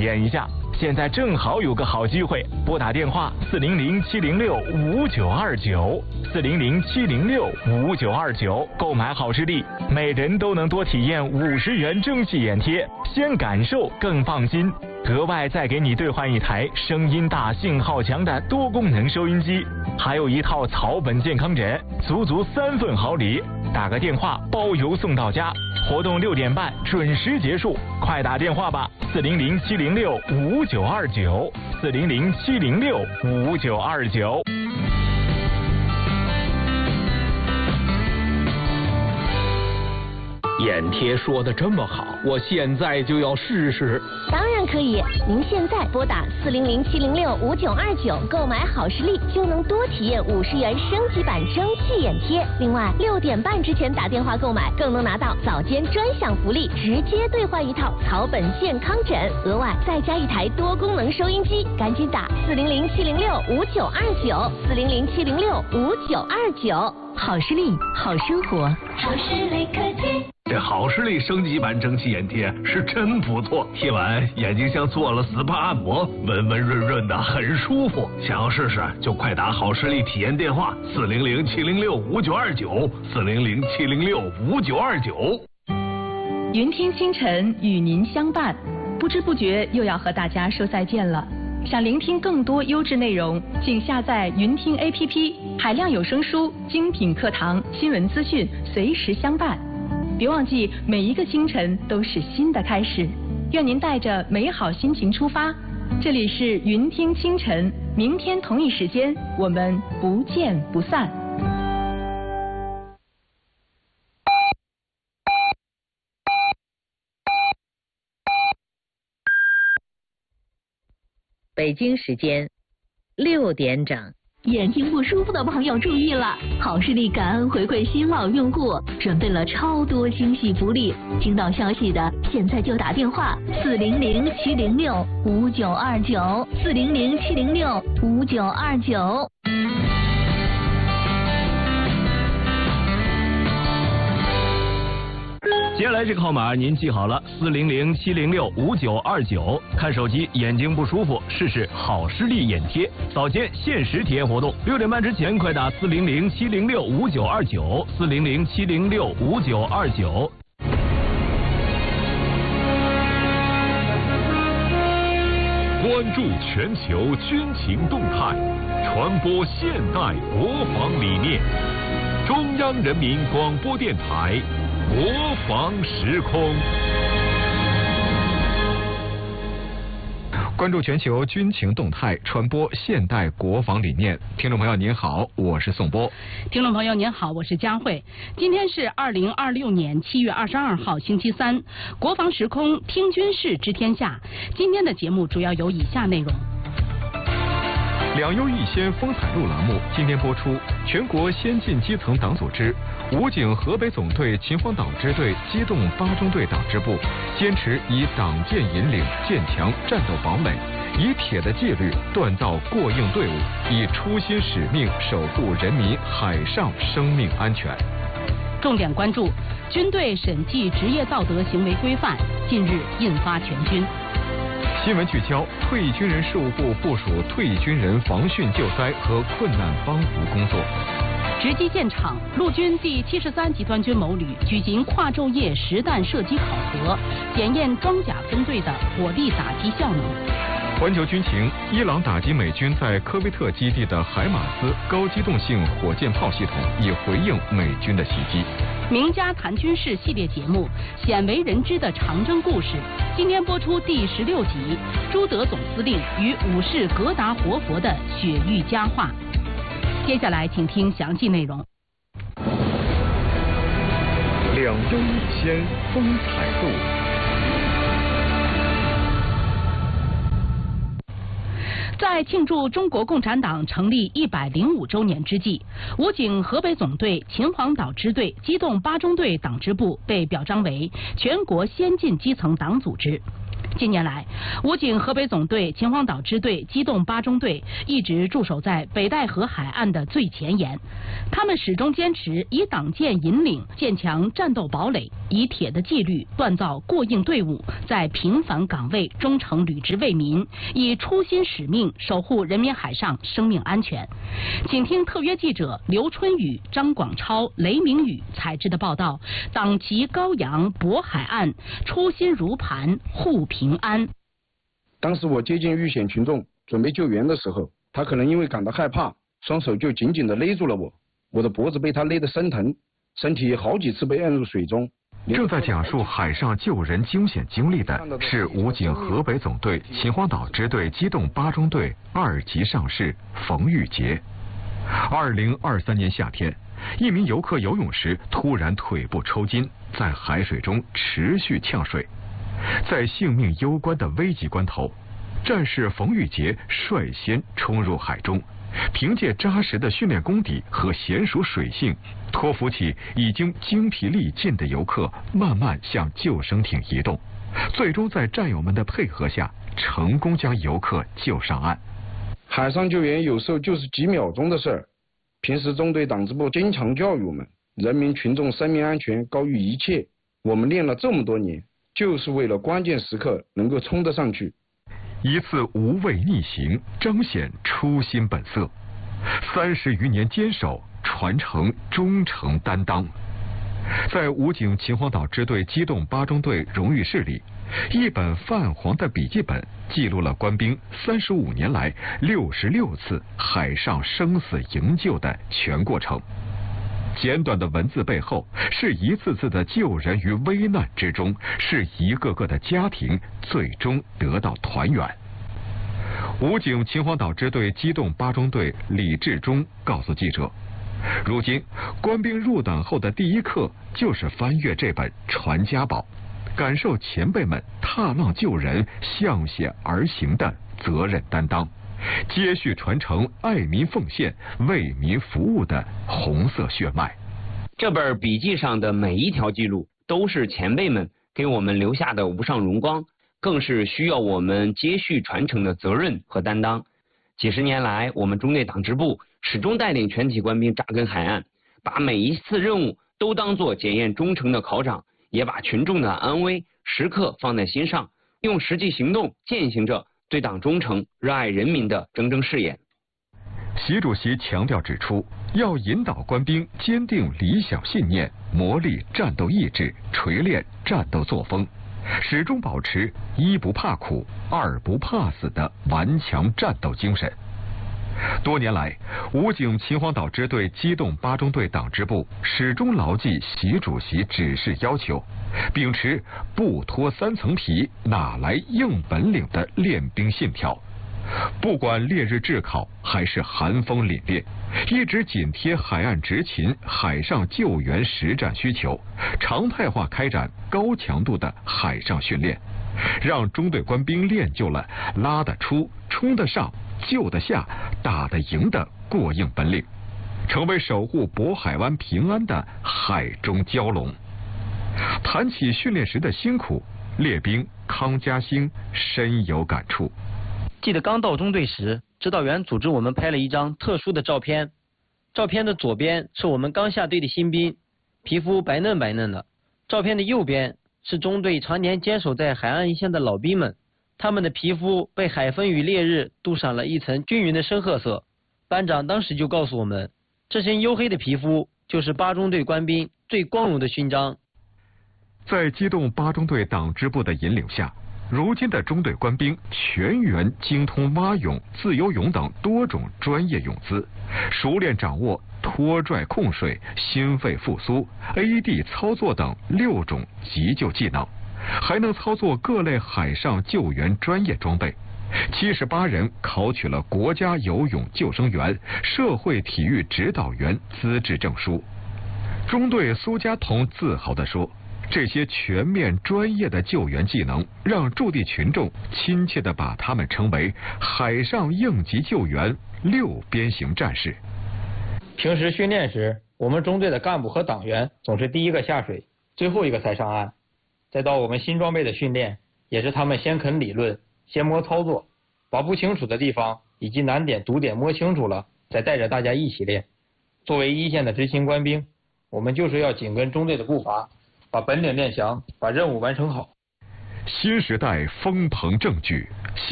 验一下。现在正好有个好机会，拨打电话400-706-5929，400-706-5929，购买好视力，每人都能多体验50元蒸汽眼贴，先感受更放心。额外再给你兑换一台声音大、信号强的多功能收音机，还有一套草本健康枕，足足3份好礼。打个电话包邮送到家，活动6点半准时结束，快打电话吧，400-706-5929，400-706-5929。眼贴说的这么好，我现在就要试试。 当然可以，您现在拨打400-706-5929购买好视力，就能多体验50元升级版蒸汽眼贴。另外，6点半之前打电话购买，更能拿到早间专享福利，直接兑换一套草本健康枕，额外再加一台多功能收音机。赶紧打400-706-5929，400-706-5929。好视力，好生活， 好视力科技。 这好视力升级版蒸汽眼贴是真不错，贴完眼睛像做了 SPA 按摩，温温润润的，很舒服。想要试试就快打好视力体验电话400-706-5929，400-706-5929。 云听清晨与您相伴，不知不觉又要和大家说再见了。想聆听更多优质内容，请下载云听 APP， 海量有声书、精品课堂、新闻资讯，随时相伴。别忘记，每一个清晨都是新的开始。愿您带着美好心情出发。这里是云听清晨，明天同一时间我们不见不散。 北京时间6点整。 眼睛不舒服的朋友注意了，好视力感恩回馈新老用户，准备了超多惊喜福利。听到消息的现在就打电话400-706-5929，400-706-5929。 接下来这个号码您记好了，400-706-5929。看手机眼睛不舒服，试试好视力眼贴，早间限时体验活动，6点半之前快打400-706-5929，400-706-5929。 关注全球军情动态，传播现代国防理念。中央人民广播电台国防时空。 关注全球军情动态，传播现代国防理念。听众朋友您好，我是宋波。 听众朋友您好，我是佳慧。今天是2026年7月22号星期三，国防时空听军事知天下。今天的节目主要有以下内容： 两优一先风采录栏目今天播出，全国先进基层党组织武警河北总队秦皇岛支队机动8中队党支部坚持以党建引领建强战斗堡垒，以铁的纪律锻造过硬队伍，以初心使命守护人民海上生命安全。 重点关注军队审计职业道德行为规范近日印发全军。 新闻聚焦：退役军人事务部部署退役军人防汛救灾和困难帮扶工作。 直击现场，陆军第73集团军某旅举行跨昼夜实弹射击考核，检验装甲分队的火力打击效能。 环球军情：伊朗打击美军在科威特基地的海马斯高机动性火箭炮系统，以回应美军的袭击。 名家谈军事系列节目《鲜为人知的长征故事》今天播出第16集，朱德总司令与武士格达活佛的雪域佳话。接下来请听详细内容。 两优一先风采录。 在庆祝中国共产党成立105周年之际，武警河北总队秦皇岛支队机动8中队党支部被表彰为全国先进基层党组织。近年来，武警河北总队秦皇岛支队机动8中队一直驻守在北戴河海岸的最前沿，他们始终坚持以党建引领建强战斗堡垒， 以铁的纪律锻造过硬队伍，在频繁岗位忠诚履职为民，以初心使命守护人民海上生命安全。请听特约记者刘春雨、张广超、雷明宇采制的报道：党旗高扬渤海岸，初心如磐护平安。 当时我接近遇险群众准备救援的时候，他可能因为感到害怕，双手就紧紧地勒住了我的脖子被他勒得生疼，身体好几次被摁入水中。 正在讲述海上救人惊险经历的是武警河北总队秦皇岛支队机动8中队2级上士冯玉杰。2023年夏天，一名游客游泳时突然腿部抽筋，在海水中持续呛水。在性命攸关的危急关头，战士冯玉杰率先冲入海中，凭借扎实的训练功底和娴熟水性，托扶起已经精疲力尽的游客，慢慢向救生艇移动，最终在战友们的配合下，成功将游客救上岸。 海上救援有时候就是几秒钟的事儿。平时中队党支部经常教育我们，人民群众生命安全高于一切。我们练了这么多年，就是为了关键时刻能够冲得上去。 一次无畏逆行，彰显初心本色；30余年坚守，传承忠诚担当。在武警秦皇岛支队机动8中队荣誉室里，一本泛黄的笔记本记录了官兵35年来66次海上生死营救的全过程。简短的文字背后，是一次次的救人于危难之中，是一个个的家庭最终得到团圆。武警秦皇岛支队机动8中队李志忠告诉记者，如今官兵入党后的第一课就是翻阅这本传家宝，感受前辈们踏浪救人、向险而行的责任担当，接续传承爱民奉献、为民服务的红色血脉。 这本笔记上的每一条记录都是前辈们给我们留下的无上荣光，更是需要我们接续传承的责任和担当。几十年来，我们中队党支部始终带领全体官兵扎根海岸，把每一次任务都当作检验忠诚的考场，也把群众的安危时刻放在心上，用实际行动践行着对党忠诚、热爱人民的铮铮誓言。 习主席强调指出，要引导官兵坚定理想信念，磨砺战斗意志，锤炼战斗作风，始终保持1不怕苦、2不怕死的顽强战斗精神。多年来，武警秦皇岛支队机动8中队党支部始终牢记习主席指示要求，秉持不脱3层皮，哪来硬本领的练兵信条。不管烈日炙烤还是寒风凛冽，一直紧贴海岸执勤、海上救援实战需求，常态化开展高强度的海上训练，让中队官兵练就了拉得出、冲得上、救得下、打得赢的过硬本领，成为守护渤海湾平安的海中蛟龙。谈起训练时的辛苦，列兵康家兴深有感触。 记得刚到中队时，指导员组织我们拍了一张特殊的照片。照片的左边是我们刚下队的新兵，皮肤白嫩白嫩的；照片的右边是中队常年坚守在海岸一线的老兵们，他们的皮肤被海风与烈日镀上了一层均匀的深褐色。班长当时就告诉我们，这身黝黑的皮肤就是8中队官兵最光荣的勋章。 在机动8中队党支部的引领下，如今的中队官兵全员精通蛙泳、自由泳等多种专业泳姿，熟练掌握拖拽控水、心肺复苏、AED 操作等6种急救技能，还能操作各类海上救援专业装备。78人考取了国家游泳救生员、社会体育指导员资质证书。中队苏家彤自豪地说，这些全面专业的救援技能，让驻地群众亲切地把他们称为海上应急救援6边形战士。 平时训练时，我们中队的干部和党员总是第一个下水，最后一个才上岸。再到我们新装备的训练，也是他们先啃理论，先摸操作，把不清楚的地方以及难点、堵点摸清楚了，再带着大家一起练。作为一线的执勤官兵，我们就是要紧跟中队的步伐， 把本领练详，把任务完成好。 新时代风鹏正举，新